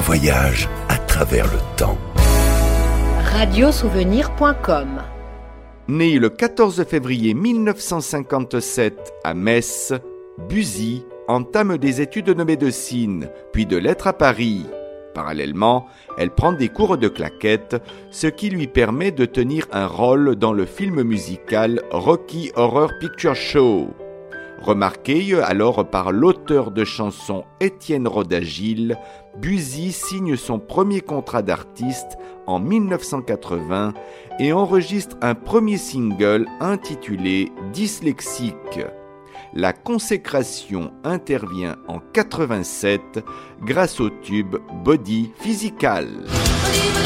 voyage à travers le temps. Radiosouvenir.com. Né le 14 février 1957 à Metz, Buzy entame des études de médecine, puis de lettres à Paris. Parallèlement, elle prend des cours de claquettes, ce qui lui permet de tenir un rôle dans le film musical Rocky Horror Picture Show. Remarqué alors par l'auteur de chansons Étienne Roda-Gil, Buzy signe son premier contrat d'artiste en 1980 et enregistre un premier single intitulé Dyslexique. La consécration intervient en 87 grâce au tube Body Physical.